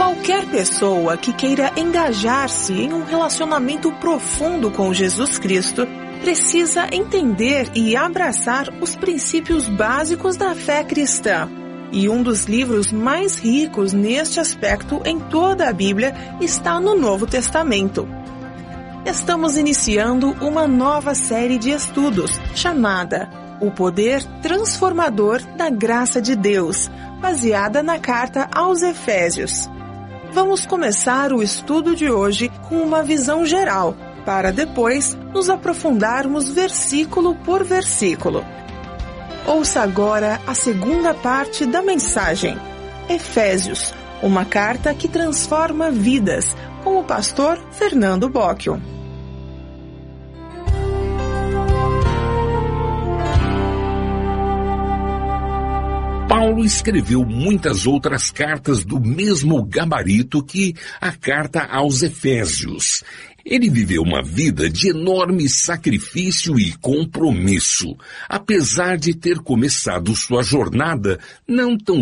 Qualquer pessoa que queira engajar-se em um relacionamento profundo com Jesus Cristo precisa entender e abraçar os princípios básicos da fé cristã. E um dos livros mais ricos neste aspecto em toda a Bíblia está no Novo Testamento. Estamos iniciando uma nova série de estudos chamada O Poder Transformador da Graça de Deus, baseada na carta aos Efésios. Vamos começar o estudo de hoje com uma visão geral, para depois nos aprofundarmos versículo por versículo. Ouça agora a segunda parte da mensagem, Efésios, uma carta que transforma vidas, com o pastor Fernando Bocchio. Paulo escreveu muitas outras cartas do mesmo gabarito que a carta aos Efésios. Ele viveu uma vida de enorme sacrifício e compromisso, apesar de ter começado sua jornada não tão